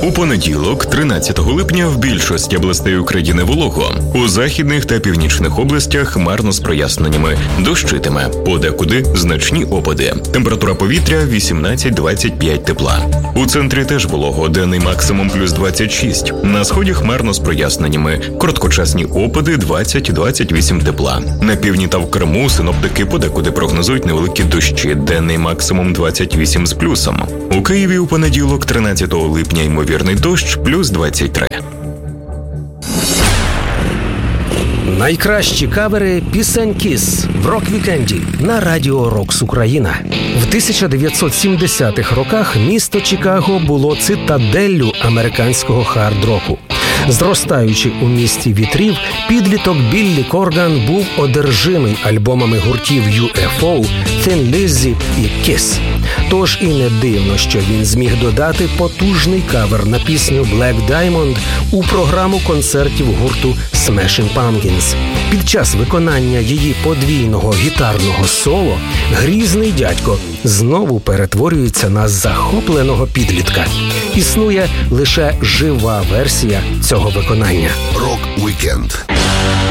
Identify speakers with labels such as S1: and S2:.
S1: У понеділок, 13 липня, в більшості областей України волого. У західних та північних областях хмарно з проясненнями. Дощитиме. Подекуди значні опади. Температура повітря 18-25 тепла. У центрі теж волого. Денний максимум плюс 26. На сході хмарно з проясненнями. Короткочасні опади 20-28 тепла. На півдні та в Криму синоптики подекуди прогнозують невеликі дощі. Денний максимум 28 з плюсом. У Києві у понеділок, 13 липня, ймовірний дощ плюс 23.
S2: Найкращі кавери пісень Kiss в рок-вікенді на Радіо Рокс Україна. В 1970-х роках місто Чикаго було цитаделлю американського хард-року. Зростаючи у місті вітрів, підліток Біллі Корган був одержимий альбомами гуртів UFO, Thin Lizzy і Kiss. Тож і не дивно, що він зміг додати потужний кавер на пісню Black Diamond у програму концертів гурту Smashing Pumpkins. Під час виконання її подвійного гітарного соло грізний дядько знову перетворюється на захопленого підлітка. Існує лише жива версія цього виконання.
S3: Рок-вікенд.